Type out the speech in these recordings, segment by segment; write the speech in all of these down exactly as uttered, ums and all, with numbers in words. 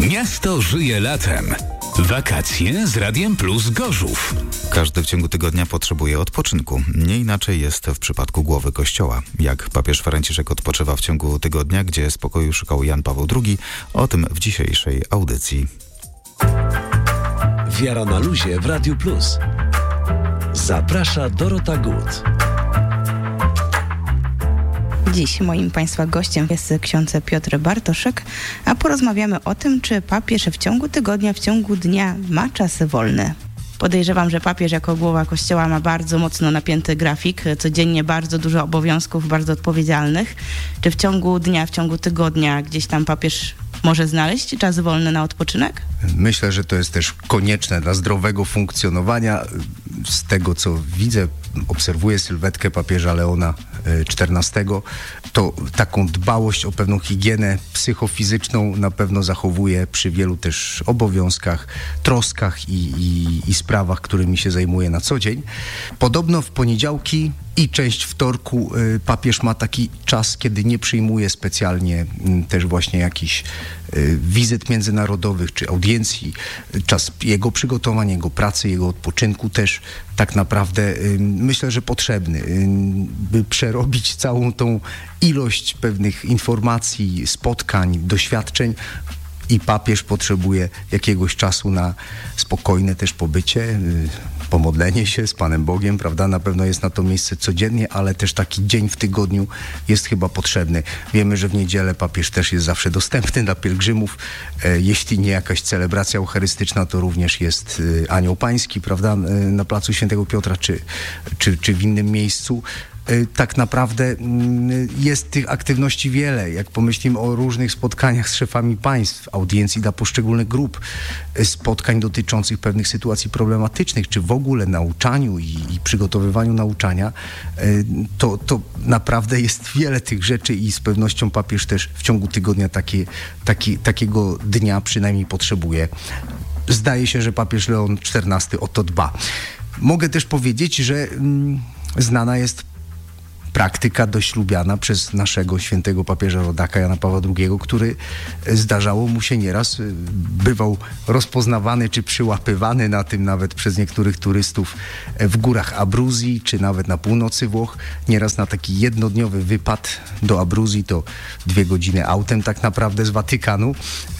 Miasto żyje latem. Wakacje z Radiem Plus Gorzów. Każdy w ciągu tygodnia potrzebuje odpoczynku. Nie inaczej jest w przypadku głowy Kościoła. Jak papież Franciszek odpoczywa w ciągu tygodnia, gdzie spokoju szukał Jan Paweł drugi, o tym w dzisiejszej audycji. Wiara na luzie w Radiu Plus. Zaprasza Dorota Gut. Dziś moim Państwa gościem jest ksiądz Piotr Bartoszek, a porozmawiamy o tym, czy papież w ciągu tygodnia, w ciągu dnia ma czas wolny. Podejrzewam, że papież jako głowa Kościoła ma bardzo mocno napięty grafik, codziennie bardzo dużo obowiązków, bardzo odpowiedzialnych. Czy w ciągu dnia, w ciągu tygodnia gdzieś tam papież może znaleźć czas wolny na odpoczynek? Myślę, że to jest też konieczne dla zdrowego funkcjonowania. Z tego, co widzę, obserwuję sylwetkę papieża Leona czternastego, to taką dbałość o pewną higienę psychofizyczną na pewno zachowuje przy wielu też obowiązkach, troskach i, i, i sprawach, którymi się zajmuje na co dzień. Podobno w poniedziałki i część wtorku y, papież ma taki czas, kiedy nie przyjmuje specjalnie y, też właśnie jakichś y, wizyt międzynarodowych czy audiencji. Czas jego przygotowań, jego pracy, jego odpoczynku też tak naprawdę y, myślę, że potrzebny, y, by przerobić całą tą ilość pewnych informacji, spotkań, doświadczeń. I papież potrzebuje jakiegoś czasu na spokojne też pobycie, pomodlenie się z Panem Bogiem, prawda? Na pewno jest na to miejsce codziennie, ale też taki dzień w tygodniu jest chyba potrzebny. Wiemy, że w niedzielę papież też jest zawsze dostępny dla pielgrzymów. E, jeśli nie jakaś celebracja eucharystyczna, to również jest e, Anioł Pański, prawda? E, na placu Świętego Piotra czy, czy, czy w innym miejscu. Tak naprawdę jest tych aktywności wiele. Jak pomyślimy o różnych spotkaniach z szefami państw, audiencji dla poszczególnych grup, spotkań dotyczących pewnych sytuacji problematycznych, czy w ogóle nauczaniu i, i przygotowywaniu nauczania, to, to naprawdę jest wiele tych rzeczy i z pewnością papież też w ciągu tygodnia takie, taki, takiego dnia przynajmniej potrzebuje. Zdaje się, że papież Leon czternasty o to dba. Mogę też powiedzieć, że mm, znana jest praktyka dość lubiana przez naszego świętego papieża rodaka Jana Pawła drugiego, który zdarzało mu się nieraz, bywał rozpoznawany czy przyłapywany na tym nawet przez niektórych turystów w górach Abruzji, czy nawet na północy Włoch. Nieraz na taki jednodniowy wypad do Abruzji, to dwie godziny autem tak naprawdę z Watykanu.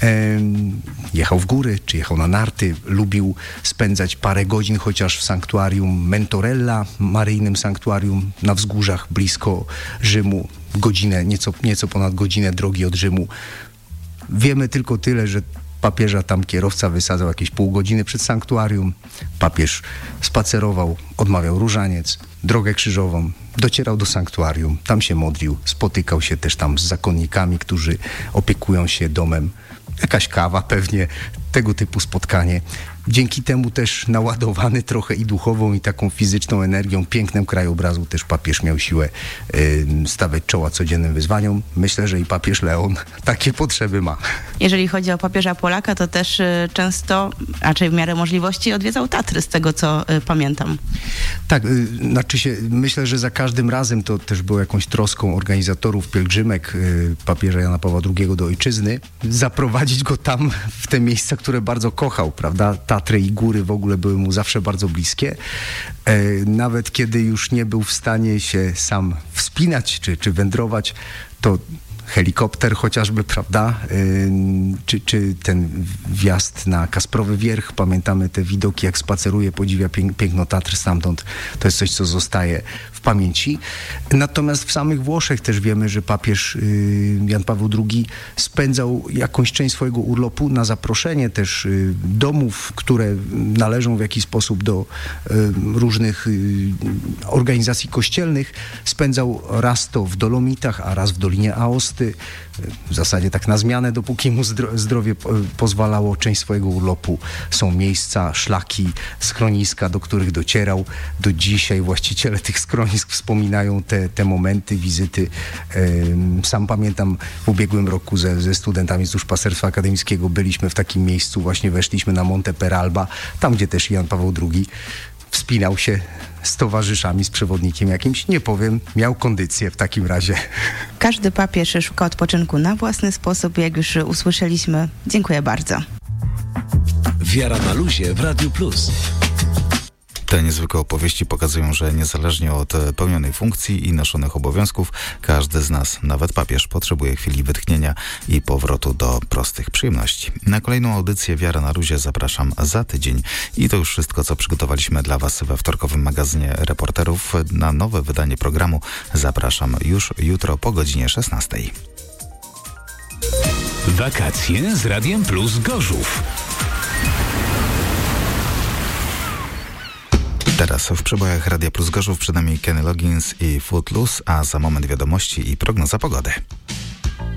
Jechał w góry, czy jechał na narty. Lubił spędzać parę godzin chociaż w sanktuarium Mentorella, maryjnym sanktuarium na wzgórzach blisko Rzymu, godzinę, nieco, nieco ponad godzinę drogi od Rzymu. Wiemy tylko tyle, że papieża tam kierowca wysadzał jakieś pół godziny przed sanktuarium. Papież spacerował, odmawiał różaniec, drogę krzyżową, docierał do sanktuarium, tam się modlił, spotykał się też tam z zakonnikami, którzy opiekują się domem. Jakaś kawa pewnie, tego typu spotkanie. Dzięki temu też naładowany trochę i duchową, i taką fizyczną energią, pięknem krajobrazu też papież miał siłę y, stawiać czoła codziennym wyzwaniom. Myślę, że i papież Leon takie potrzeby ma. Jeżeli chodzi o papieża Polaka, to też y, często, raczej w miarę możliwości, odwiedzał Tatry, z tego co y, pamiętam. Tak, y, znaczy się, myślę, że za każdym razem to też było jakąś troską organizatorów pielgrzymek y, papieża Jana Pawła drugiego do ojczyzny, zaprowadzić go tam, w te miejsca, które bardzo kochał, prawda? Tatry i góry w ogóle były mu zawsze bardzo bliskie. E, nawet kiedy już nie był w stanie się sam wspinać czy, czy wędrować, to helikopter chociażby, prawda, yy, czy, czy ten wjazd na Kasprowy Wierch, pamiętamy te widoki, jak spaceruje, podziwia pięk, piękno Tatr stamtąd, to jest coś, co zostaje w pamięci. Natomiast w samych Włoszech też wiemy, że papież yy, Jan Paweł drugi spędzał jakąś część swojego urlopu na zaproszenie też yy, domów, które należą w jakiś sposób do yy, różnych yy, organizacji kościelnych. Spędzał raz to w Dolomitach, a raz w Dolinie Aosty. W zasadzie tak na zmianę, dopóki mu zdrowie pozwalało, część swojego urlopu. Są miejsca, szlaki, schroniska, do których docierał. Do dzisiaj właściciele tych schronisk wspominają te, te momenty, wizyty. Sam pamiętam, w ubiegłym roku ze, ze studentami z duszpasterstwa akademickiego byliśmy w takim miejscu, właśnie weszliśmy na Monte Peralba, tam gdzie też Jan Paweł drugi wspinał się z towarzyszami, z przewodnikiem jakimś. Nie powiem, miał kondycję w takim razie. Każdy papież szuka odpoczynku na własny sposób, jak już usłyszeliśmy. Dziękuję bardzo. Wiara na luzie w Radiu Plus. Te niezwykłe opowieści pokazują, że niezależnie od pełnionej funkcji i noszonych obowiązków, każdy z nas, nawet papież, potrzebuje chwili wytchnienia i powrotu do prostych przyjemności. Na kolejną audycję Wiara na luzie zapraszam za tydzień. I to już wszystko, co przygotowaliśmy dla Was we wtorkowym magazynie Reporterów. Na nowe wydanie programu zapraszam już jutro po godzinie szesnastej. Wakacje z Radiem Plus Gorzów. Teraz w przebojach Radia Plus Gorzów przed nami Kenny Loggins i Footloose, a za moment wiadomości i prognoza pogody.